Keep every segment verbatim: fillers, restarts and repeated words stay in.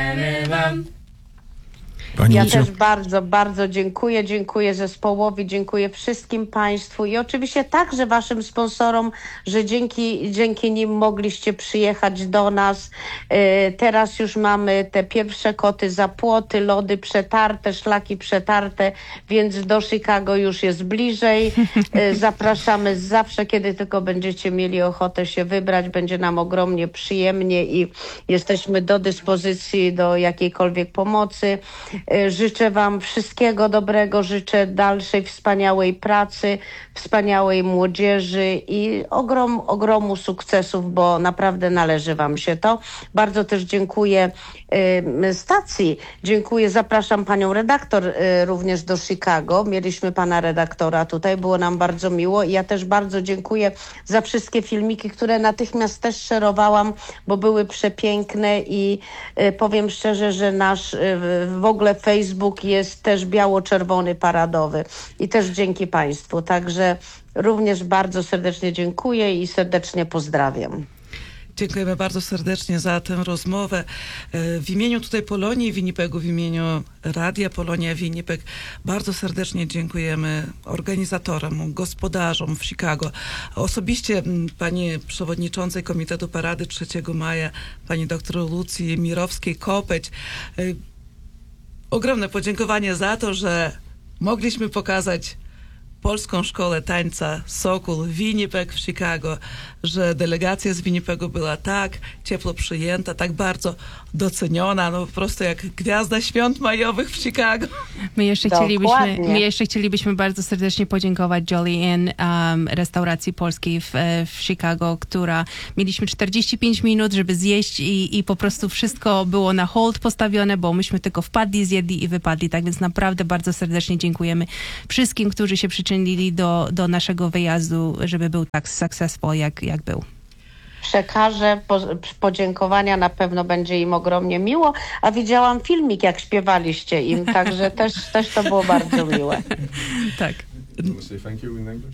dziękujemy wam. Pani Ja Łucjo? też bardzo, bardzo dziękuję. Dziękuję zespołowi, dziękuję wszystkim Państwu i oczywiście także Waszym sponsorom, że dzięki, dzięki nim mogliście przyjechać do nas. E, Teraz już mamy te pierwsze koty za płoty, lody przetarte, szlaki przetarte, więc do Chicago już jest bliżej. E, Zapraszamy zawsze, kiedy tylko będziecie mieli ochotę się wybrać. Będzie nam ogromnie przyjemnie i jesteśmy do dyspozycji do jakiejkolwiek pomocy. Życzę Wam wszystkiego dobrego, życzę dalszej wspaniałej pracy, wspaniałej młodzieży i ogrom, ogromu sukcesów, bo naprawdę należy Wam się to. Bardzo też dziękuję y, stacji, dziękuję, zapraszam Panią redaktor y, również do Chicago. Mieliśmy Pana redaktora tutaj, było nam bardzo miło i ja też bardzo dziękuję za wszystkie filmiki, które natychmiast też szerowałam, bo były przepiękne i y, powiem szczerze, że nasz y, w ogóle Facebook jest też biało-czerwony, paradowy i też dzięki Państwu. Także również bardzo serdecznie dziękuję i serdecznie pozdrawiam. Dziękujemy bardzo serdecznie za tę rozmowę. W imieniu tutaj Polonii Winnipegu, w imieniu Radia Polonia Winnipeg bardzo serdecznie dziękujemy organizatorom, gospodarzom w Chicago. Osobiście pani przewodniczącej Komitetu Parady trzeciego maja, pani doktor Lucji Mirowskiej-Kopeć. Ogromne podziękowanie za to, że mogliśmy pokazać Polską Szkołę Tańca Sokół Winnipeg w Chicago, że delegacja z Winnipegu była tak ciepło przyjęta, tak bardzo doceniona, no po prostu jak gwiazda świąt majowych w Chicago. My jeszcze, chcielibyśmy, my jeszcze chcielibyśmy bardzo serdecznie podziękować Jolly Inn, um, restauracji polskiej w, w Chicago, która mieliśmy czterdzieści pięć minut, żeby zjeść i, i po prostu wszystko było na hold postawione, bo myśmy tylko wpadli, zjedli i wypadli. Tak więc naprawdę bardzo serdecznie dziękujemy wszystkim, którzy się przyczynili do, do naszego wyjazdu, żeby był tak successful, jak, jak był. Przekażę po, podziękowania, na pewno będzie im ogromnie miło, a widziałam filmik, jak śpiewaliście im, także też, też to było bardzo miłe. Tak. Thank you in English?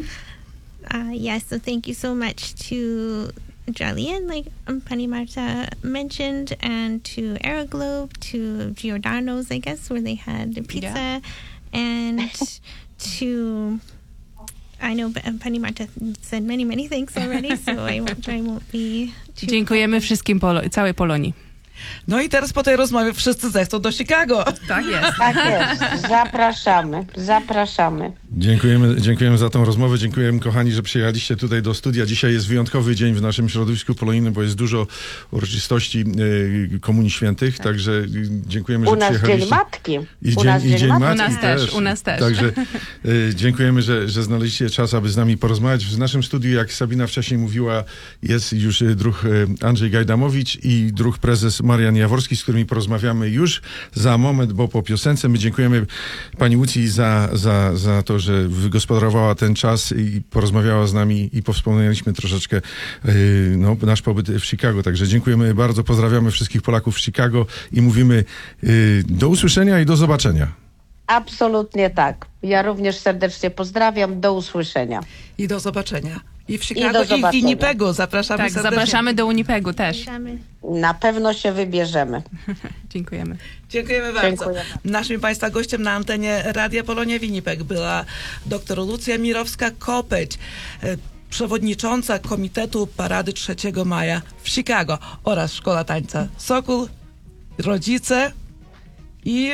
Uh, yes, so thank you so much to Jolien, like um, Pani Marta mentioned, and to Aeroglobe, to Giordano's, I guess, where they had the pizza, Yeah. and to... I know Pani Marta said many, many things already, so I won't, I won't be too... Dziękujemy wszystkim, Polo- całej Polonii. No i teraz po tej rozmowie wszyscy zechcą do Chicago. Tak jest. Tak jest, zapraszamy, zapraszamy. Dziękujemy, dziękujemy za tą rozmowę, dziękujemy kochani, że przyjechaliście tutaj do studia. Dzisiaj jest wyjątkowy dzień w naszym środowisku polonijnym, bo jest dużo uroczystości y, Komunii Świętych, tak. Także y, dziękujemy, U że nas przyjechaliście. Dzień Matki. I u dzień, nas i Dzień dzień Matki. Matki. U nas też, u nas też. Także y, dziękujemy, że, że znaleźliście czas, aby z nami porozmawiać. W naszym studiu, jak Sabina wcześniej mówiła, jest już y, druh y, Andrzej Gajdamowicz i druh prezes Marian Jaworski, z którymi porozmawiamy już za moment, bo po piosence. My dziękujemy pani Łucji za, za, za to, że wygospodarowała ten czas i porozmawiała z nami i powspominaliśmy troszeczkę yy, no, nasz pobyt w Chicago. Także dziękujemy bardzo, pozdrawiamy wszystkich Polaków w Chicago i mówimy yy, do usłyszenia i do zobaczenia. Absolutnie tak. Ja również serdecznie pozdrawiam. Do usłyszenia. I do zobaczenia. I w Chicago, I do i, w zobaczenia. Winnipegu. Zapraszamy Tak, serdecznie. zapraszamy do Winnipegu też. Zapraszamy. Na pewno się wybierzemy. Dziękujemy. Dziękujemy bardzo. Dziękuję. Naszym Państwa gościem na antenie Radia Polonia Winnipeg była dr Lucja Mirowska-Kopeć, e, przewodnicząca Komitetu Parady trzeciego maja w Chicago oraz Szkoła Tańca Sokół, rodzice i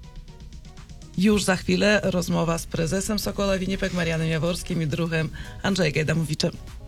już za chwilę rozmowa z prezesem Sokoła Winnipeg Marianem Jaworskim i druhem Andrzejem Gajdamowiczem.